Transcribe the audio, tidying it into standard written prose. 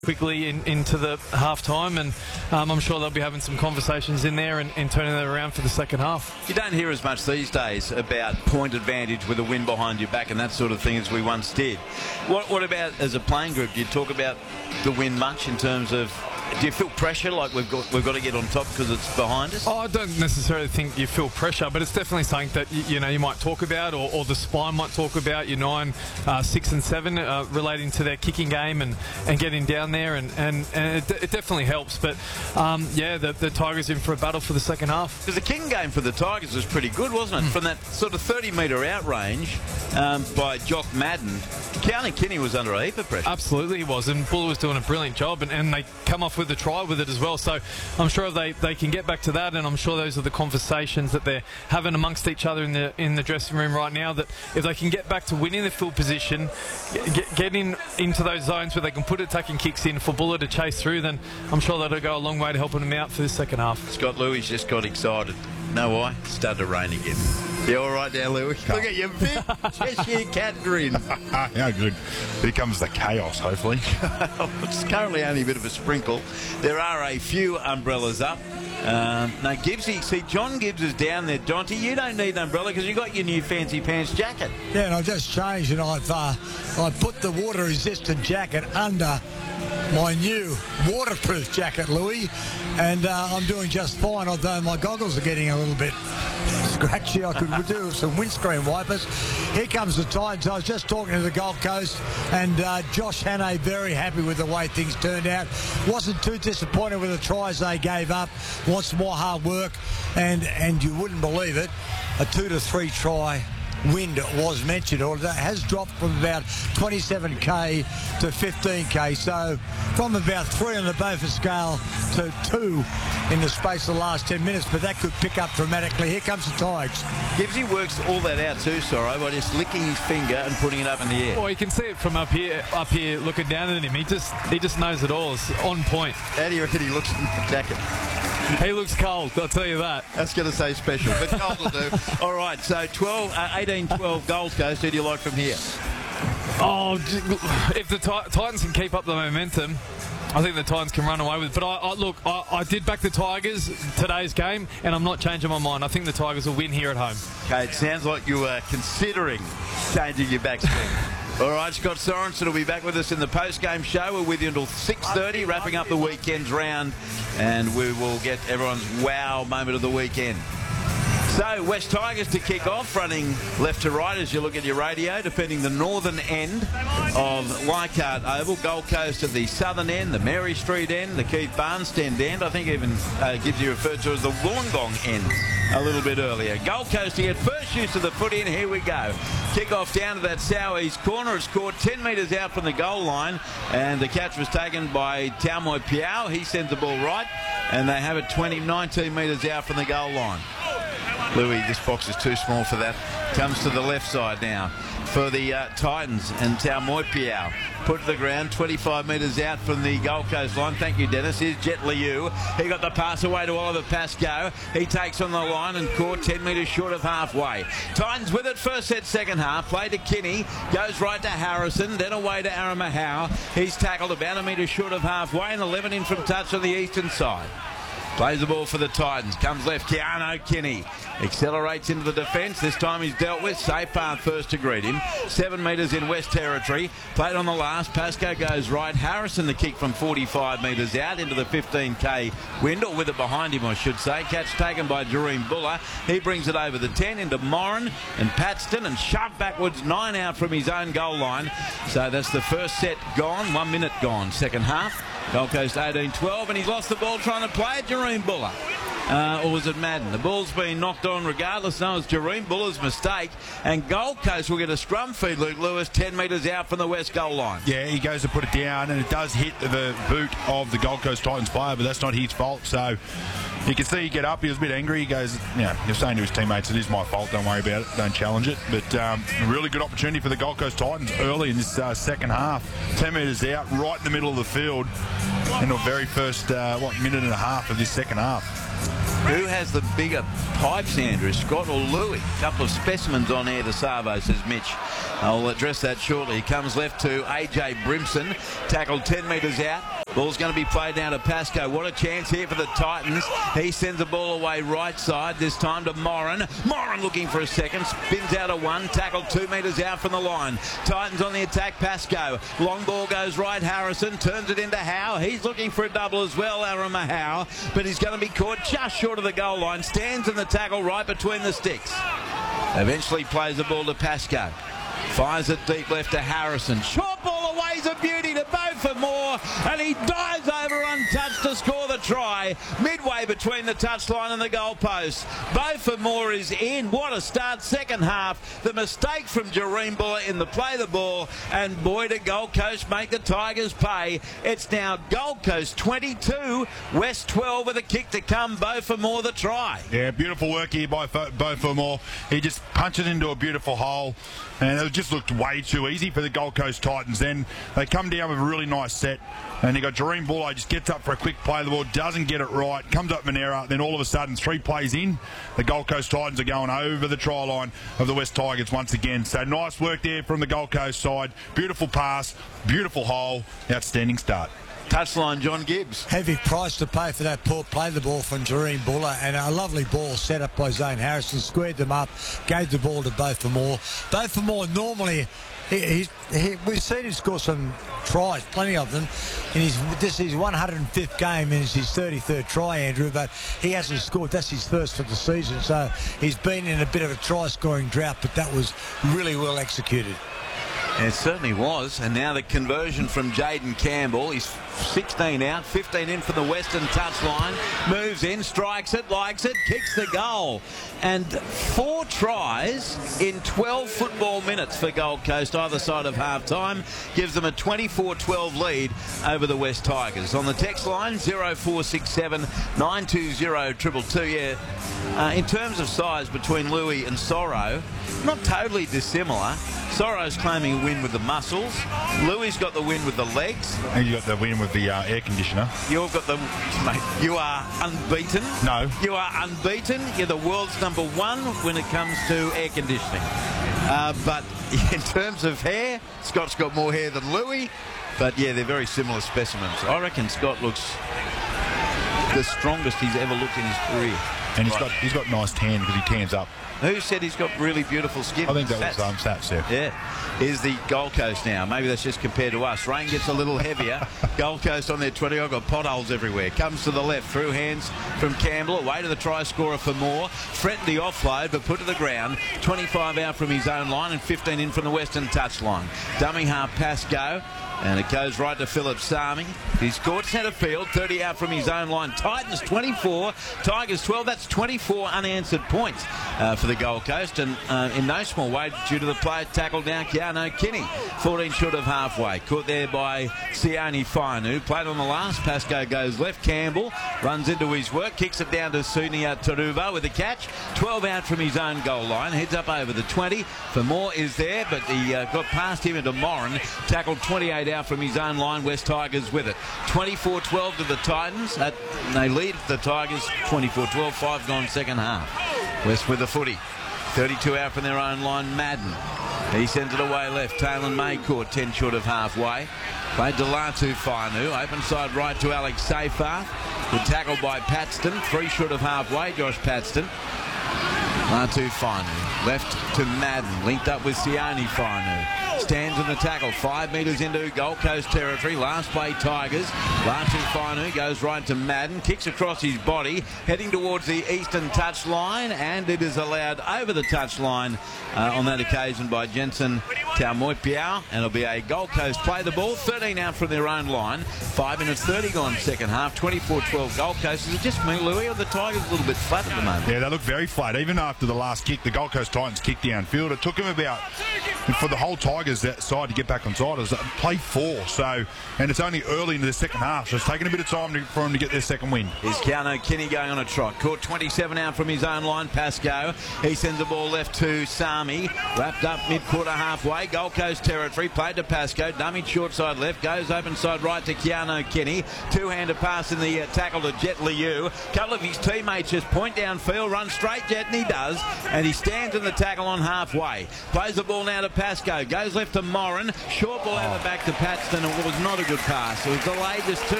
quickly into the half time, and I'm sure they'll be having some conversations in there and turning that around for the second half. You don't hear as much these days about point advantage with a win behind your back and that sort of thing as we once did. What about as a playing group? Do you talk about the win much in terms of, do you feel pressure like we've got to get on top because it's behind us? Oh, I don't necessarily think you feel pressure, but it's definitely something that you might talk about, or the spine might talk about. Your 9, 6 and 7 relating to their kicking game and getting down there, and it definitely helps. But yeah, the Tigers in for a battle for the second half. Because the kicking game for the Tigers was pretty good, wasn't it? From that sort of 30-metre out range by Jock Madden, Keanu Kinney was under a heap of pressure. Absolutely he was, and Buller was doing a brilliant job, and they come off with a try with it as well. So I'm sure they can get back to that, and I'm sure those are the conversations that they're having amongst each other in the dressing room right now, that if they can get back to winning the field position, get into those zones where they can put attacking kicks in for Buller to chase through, then I'm sure that'll go a long way to helping them out for the second half. Scott Lewis just got excited. Know why? It started to rain again. You all right there, Lewis? Look at your big Cheshire cat grin. Yeah, good. Here comes the chaos, hopefully. It's currently only a bit of a sprinkle. There are a few umbrellas up. No, Gibbsy, see, John Gibbs is down there. Jonty, you don't need an umbrella because you got your new fancy pants jacket. Yeah, and I've just changed, and I've put the water-resistant jacket under my new waterproof jacket, Louis, and I'm doing just fine, although my goggles are getting a little bit scratchy. I could do some windscreen wipers. Here comes the Titans. I was just talking to the Gold Coast, and Josh Hannay very happy with the way things turned out. Wasn't too disappointed with the tries they gave up. Wants more hard work, and you wouldn't believe it, a 2 to 3 try wind was mentioned, or that has dropped from about 27k to 15k, so from about 3 on the Beaufort scale to 2 in the space of the last 10 minutes, but that could pick up dramatically. Here comes the Tigers. Gibbsy works all that out too, Sorrow, by just licking his finger and putting it up in the air. Well, you can see it from up here looking down at him. He just knows it all. It's on point. How do you reckon he looks in the jacket? He looks cold, I'll tell you that. That's going to say special, but cold will do. All right, so 18-12 Gold Coast. Who do you like from here? Oh, if the Titans can keep up the momentum, I think the Titans can run away with it. But I did back the Tigers today's game, and I'm not changing my mind. I think the Tigers will win here at home. Okay, it sounds like you were considering changing your backspin. All right, Scott Sorensen will be back with us in the post-game show. We're with you until 6:30, wrapping up the weekend's round, and we will get everyone's wow moment of the weekend. So, West Tigers to kick off, running left to right as you look at your radio, defending the northern end of Leichhardt Oval. Gold Coast at the southern end, the Mary Street end, the Keith Barnstead end. I think even Gibbsy referred to as the Wollongong end a little bit earlier. Gold Coast to get first use of the foot in. Here we go. Kick off down to that south east corner. It's caught 10 metres out from the goal line, and the catch was taken by Taumoi Piao. He sends the ball right, and they have it 19 metres out from the goal line. Louis, this box is too small for that. Comes to the left side now for the Titans, and Taumoi Piao put to the ground 25 metres out from the Gold Coast line. Thank you, Dennis. Here's Jet Liu. He got the pass away to Oliver Pascoe. He takes on the line and caught 10 metres short of halfway. Titans with it, first set, second half. Play to Kinney. Goes right to Harrison, then away to Aramahau. He's tackled about a metre short of halfway, and 11 in from touch on the eastern side. Plays the ball for the Titans. Comes left, Keanu Kinney. Accelerates into the defence. This time he's dealt with. Safe path first to greet him. 7 metres in West Territory. Played on the last. Pascoe goes right. Harrison the kick from 45 metres out into the 15k wind, or with it behind him, I should say. Catch taken by Jareem Buller. He brings it over the 10 into Moran and Paxton, and shoved backwards, 9 out from his own goal line. So that's the first set gone. 1 minute gone. Second half. Gold Coast 18-12, and he's lost the ball trying to play it, Jareem Buller. Or was it Madden? The ball's been knocked on regardless. No, it's Jareem Buller's mistake. And Gold Coast will get a scrum feed, Luke Lewis, 10 metres out from the west goal line. Yeah, he goes to put it down, and it does hit the boot of the Gold Coast Titans player, but that's not his fault. So you can see he get up. He was a bit angry. He goes, he's saying to his teammates, it is my fault, don't worry about it, don't challenge it. But a really good opportunity for the Gold Coast Titans early in this second half. 10 metres out, right in the middle of the field, in the very first, minute and a half of this second half. Who has the bigger pipes, Andrew, Scott or Louis? A couple of specimens on air, the Savo, says Mitch. I'll address that shortly. He comes left to AJ Brimson, tackled 10 metres out. Ball's going to be played down to Pascoe. What a chance here for the Titans. He sends the ball away right side, this time to Moran. Moran looking for a second, spins out of one, tackled 2 metres out from the line. Titans on the attack, Pascoe. Long ball goes right, Harrison turns it into Howe. He's looking for a double as well, Arima Howe, but he's going to be caught just short of the goal line. Stands in the tackle right between the sticks. Eventually plays the ball to Pascoe. Fires it deep left to Harrison. Short ball away's a beauty to Beaufort Moore, and he dives over untouched to score the try midway between the touchline and the goalpost. Beaufort Moore is in. What a start, second half. The mistake from Jareem Buller in the play the ball, and boy, did Gold Coast make the Tigers pay. It's now Gold Coast 22, West 12 with a kick to come. Beaufort Moore the try. Yeah, beautiful work here by Beaufort Moore. He just punched it into a beautiful hole, and it just looked way too easy for the Gold Coast Titans. Then they come down with a really nice set, and you got Jareem Buller just gets up for a quick play of the ball, doesn't get it right, comes up Monera, then all of a sudden 3 plays in, the Gold Coast Titans are going over the try line of the West Tigers once again. So nice work there from the Gold Coast side. Beautiful pass, beautiful hole, outstanding start. Touchline, John Gibbs. Heavy price to pay for that poor play the ball from Jareem Buller, and a lovely ball set up by Zane Harrison. Squared them up, gave the ball to Beaufort Moore. Beaufort Moore normally, we've seen him score some tries, plenty of them. This is his 105th game and it's his 33rd try, Andrew, but he hasn't scored. That's his first for the season, so he's been in a bit of a try-scoring drought, but that was really well executed. It certainly was. And now the conversion from Jaden Campbell. He's 16 out, 15 in for the Western touchline. Moves in, strikes it, likes it, kicks the goal. And 4 tries in 12 football minutes for Gold Coast either side of half-time. Gives them a 24-12 lead over the West Tigers. On the text line, 0467 920 222. Yeah, in terms of size between Louis and Sorrow, not totally dissimilar. Sorrow's claiming a win with the muscles. Louis got the win with the legs. And you got the win with the air conditioner. You've got the... Mate, you are unbeaten. No. You are unbeaten. You're the world's number 1 when it comes to air conditioning. But in terms of hair, Scott's got more hair than Louis. But yeah, they're very similar specimens. I reckon Scott looks the strongest he's ever looked in his career. And he's got nice tan because he tans up. Who said he's got really beautiful skin? I think that was Sats, yeah. Yeah. Here's the Gold Coast now. Maybe that's just compared to us. Rain gets a little heavier. Gold Coast on their 20. I've got potholes everywhere. Comes to the left. Through hands from Campbell. Away to the try scorer for Moore. Threatened the offload, but put to the ground. 25 out from his own line and 15 in from the Western touchline. Dummy half pass go. And it goes right to Philip Sami. He's scored centre field, 30 out from his own line. Titans 24, Tigers 12. That's 24 unanswered points for the Gold Coast. And in no small way due to the player tackled down Keanu Kinney. 14 short of halfway. Caught there by Sione Fainu. Played on the last. Pascoe goes left. Campbell runs into his work. Kicks it down to Sunia Taruva with a catch. 12 out from his own goal line. Heads up over the 20. For Moore is there, but he got past him into Moran. Tackled 28 out from his own line. West Tigers with it. 24-12 to the Titans. They lead the Tigers 24-12. 5 gone second half. West with the footy. 32 out from their own line. Madden. He sends it away left. Taylor May caught 10 short of halfway. Played to Latu Fainu. Open side right to Alex Seyfarth. Good tackle by Paxton. 3 short of halfway. Josh Paxton. Latu Fainu. Left to Madden. Linked up with Sione Fainu. Stands in the tackle. 5 metres into Gold Coast territory. Last play Tigers. Latu Fainu goes right to Madden. Kicks across his body. Heading towards the eastern touchline. And it is allowed over the touchline on that occasion by Jensen Taumoipiao. And it'll be a Gold Coast play the ball. 13 out from their own line. 5 minutes 30 gone second half. 24-12 Gold Coast. Is it just me, Louis, or the Tigers a little bit flat at the moment? Yeah, they look very flat. Even after the last kick, the Gold Coast Titans kicked downfield. It took them about, for the whole Tigers Goldcoast side to get back on side. It was play 4, so, and it's only early into the second half, so it's taken a bit of time for him to get their second win. Here's Keanu Kenny going on a trot. Caught 27 out from his own line. Pascoe. He sends the ball left to Sami. Wrapped up mid-quarter halfway. Gold Coast territory. Played to Pascoe. Dummy short side left. Goes open side right to Keanu Kenny. Two-hander pass in the tackle to Jet Liu. A couple of his teammates just point downfield, run straight, Jet, and he does. And he stands in the tackle on halfway. Plays the ball now to Pascoe. Goes left to Moran. Short ball out the back to Paxton. It was not a good pass. It was delayed just too